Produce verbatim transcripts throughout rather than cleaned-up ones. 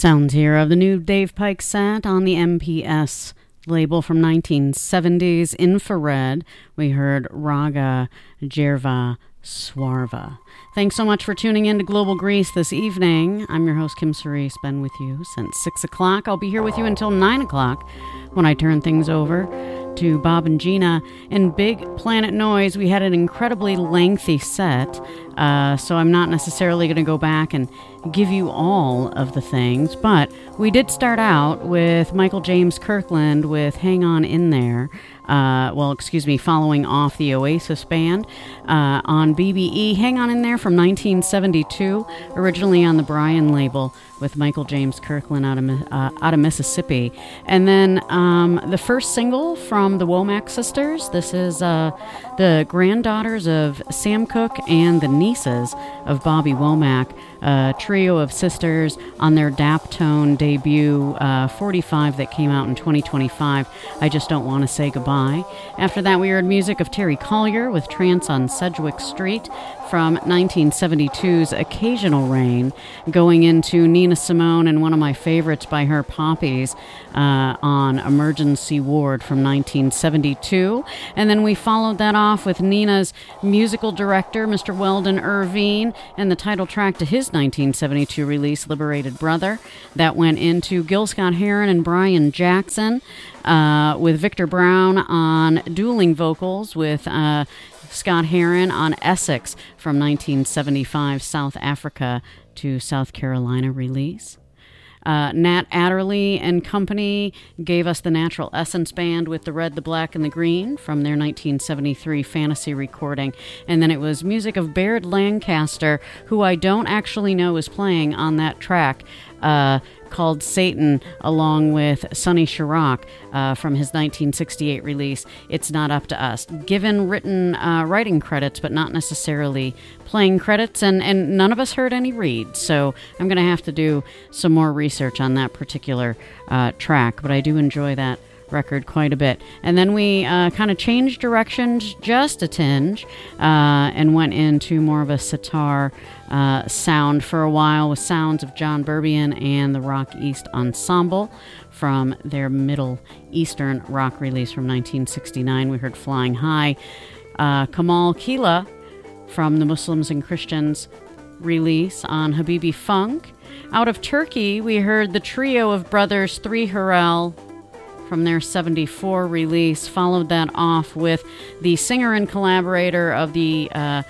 Sounds here of the new Dave Pike set on the M P S label from nineteen seventies, Infrared. We heard Raga Jerva Swarva. Thanks so much for tuning in to Global Grease this evening. I'm your host, Kim Cerise. Been with you since six o'clock. I'll be here with you until nine o'clock when I turn things over to Bob and Gina. In Big Planet Noise, we had an incredibly lengthy set, uh, so I'm not necessarily going to go back and give you all of the things, but we did start out with Michael James Kirkland with Hang On In There. Uh, well, excuse me, following off the Oasis band uh, on B B E. Hang On In There from nineteen seventy-two, originally on the Brian label with Michael James Kirkland out of, uh, out of Mississippi. And then um, the first single from the Womack Sisters. This is uh, the granddaughters of Sam Cooke and the nieces of Bobby Womack, a trio of sisters on their Daptone debut uh, forty-five that came out in twenty twenty-five. I Just Don't Want to Say Goodbye. After that, we heard music of Terry Collier with Trance on Sedgwick Street from nineteen seventy-two's Occasional Rain, going into Nina Simone and one of my favorites by her, Poppies, uh, on Emergency Ward from nineteen seventy-two. And then we followed that off with Nina's musical director, Mister Weldon Irvine, and the title track to his nineteen seventy-two release, Liberated Brother. That went into Gil Scott-Heron and Brian Jackson, uh, with Victor Brown on dueling vocals with uh, Scott Heron on Essex from nineteen seventy-five South Africa to South Carolina release. Uh, Nat Adderley and Company gave us the Natural Essence Band with The Red, the Black, and the Green from their nineteen seventy-three Fantasy recording. And then it was music of Baird Lancaster, who I don't actually know is playing on that track, uh, called Satan, along with Sonny Chirac uh, from his nineteen sixty-eight release, It's Not Up to Us. Given written uh, writing credits, but not necessarily playing credits, and, and none of us heard any reads, so I'm going to have to do some more research on that particular uh, track, but I do enjoy that record quite a bit. And then we uh, kind of changed directions just a tinge uh, and went into more of a sitar uh, sound for a while with sounds of John Burbian and the Rock East Ensemble from their Middle Eastern rock release from nineteen sixty-nine. We heard Flying High. Uh, Kamal Kila from the Muslims and Christians release on Habibi Funk. Out of Turkey, we heard the trio of brothers Three Harel from their seventy-four release. Followed that off with the singer and collaborator of the uh,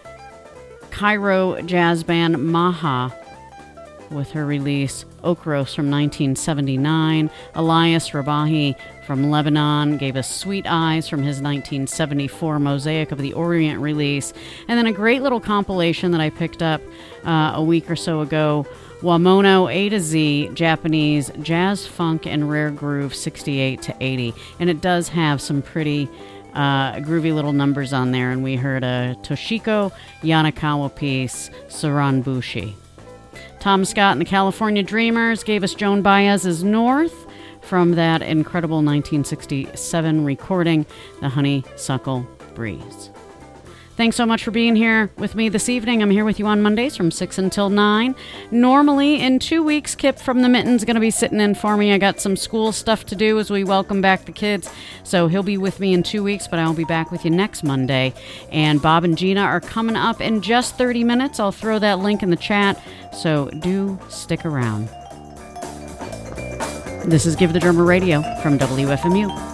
Cairo jazz band Maha with her release Okros from nineteen seventy-nine. Elias Rabahi from Lebanon gave us Sweet Eyes from his nineteen seventy-four Mosaic of the Orient release. And then a great little compilation that I picked up uh, a week or so ago, Wamono A to Z, Japanese Jazz, Funk, and Rare Groove sixty-eight to eighty. And it does have some pretty uh, groovy little numbers on there. And we heard a Toshiko Yanakawa piece, Saranbushi. Tom Scott and the California Dreamers gave us Joan Baez's North from that incredible nineteen sixty-seven recording, The Honeysuckle Breeze. Thanks so much for being here with me this evening. I'm here with you on Mondays from six until nine. Normally, in two weeks, Kip from the Mitten's going to be sitting in for me. I got some school stuff to do as we welcome back the kids, so he'll be with me in two weeks, but I'll be back with you next Monday. And Bob and Gina are coming up in just thirty minutes. I'll throw that link in the chat, so do stick around. This is Give the Drummer Radio from W F M U.